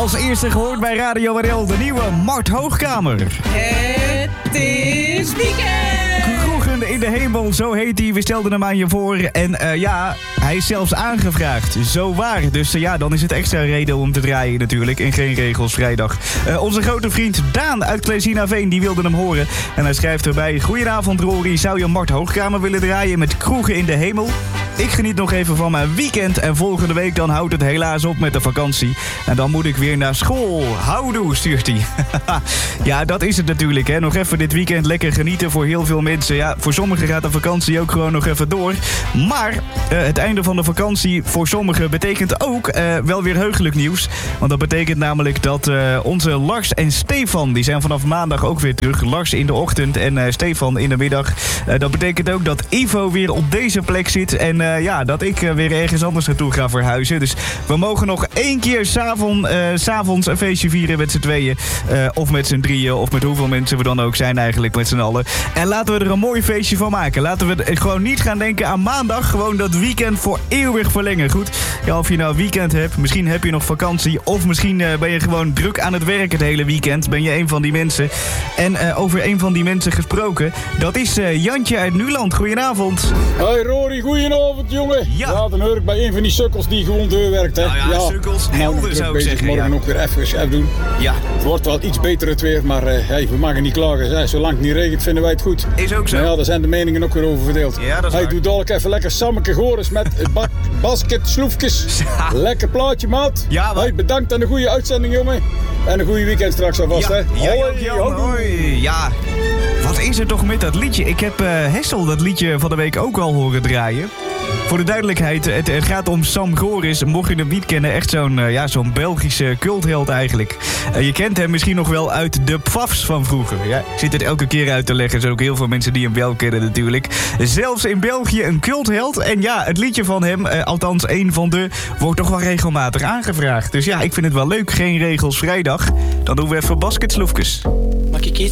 Als eerste gehoord bij Radio WRL de nieuwe Mart Hoogkamer. Het is weekend! Kroegen in de hemel, zo heet hij. We stelden hem aan je voor. En hij is zelfs aangevraagd. Zo waar. Dus dan is het extra reden om te draaien natuurlijk. En geen regels vrijdag. Onze grote vriend Daan uit Kleesinaveen, die wilde hem horen. En hij schrijft erbij: Goedenavond Rory, zou je Mart Hoogkamer willen draaien met Kroegen in de hemel? Ik geniet nog even van mijn weekend en volgende week dan houdt het helaas op met de vakantie. En dan moet ik weer naar school. Houdoe, stuurt hij. Ja, dat is het natuurlijk, hè. Nog even dit weekend lekker genieten voor heel veel mensen. Ja, voor sommigen gaat de vakantie ook gewoon nog even door. Maar het einde van de vakantie voor sommigen betekent ook wel weer heugelijk nieuws. Want dat betekent namelijk dat onze Lars en Stefan, die zijn vanaf maandag ook weer terug. Lars in de ochtend en Stefan in de middag. Dat betekent ook dat Ivo weer op deze plek zit. En dat ik weer ergens anders naartoe ga verhuizen. Dus we mogen nog 1 keer 's avonds een feestje vieren met z'n tweeën. Of met z'n drieën, of met hoeveel mensen we dan ook zijn eigenlijk met z'n allen. En laten we er een mooi feestje van maken. Laten we gewoon niet gaan denken aan maandag. Gewoon dat weekend voor eeuwig verlengen. Goed, ja, of je nou weekend hebt, misschien heb je nog vakantie. Of misschien ben je gewoon druk aan het werk het hele weekend. Ben je een van die mensen. En over een van die mensen gesproken, dat is Jantje uit Nuland. Goedenavond. Hoi Rory, goedenavond jongen. Ja. Dan hoor ik bij een van die sukkels die gewoon deurwerkt. Hè. Nou ja, sukkels, helder zou ik zeggen. Morgen ook weer even doen. Ja. Het wordt wel iets beter het weer, maar we mogen niet klagen. Hè. Zolang het niet regent vinden wij het goed. Is ook zo. Maar ja, daar zijn de meningen ook weer over verdeeld. Ja, dat is waar. Doe dadelijk even lekker Sammeke Goris met basket sloefjes. Lekker plaatje maat. Ja, maar... bedankt aan de goede uitzending jongen. En een goede weekend straks alvast. Ja, hè. jij ook, Jan. Hoi. Ja. Wat is er toch met dat liedje? Ik heb Hessel dat liedje van de week ook al horen draaien. Voor de duidelijkheid, het gaat om Sam Goris. Mocht je hem niet kennen, echt zo'n Belgische cultheld eigenlijk. Je kent hem misschien nog wel uit de Pfafs van vroeger. Ja, ik zit het elke keer uit te leggen. Er zijn ook heel veel mensen die hem wel kennen natuurlijk. Zelfs in België een cultheld. En ja, het liedje van hem, althans één van de, wordt toch wel regelmatig aangevraagd. Dus ja, ik vind het wel leuk. Geen regels vrijdag. Dan doen we even basketsloefjes. Mag ik iets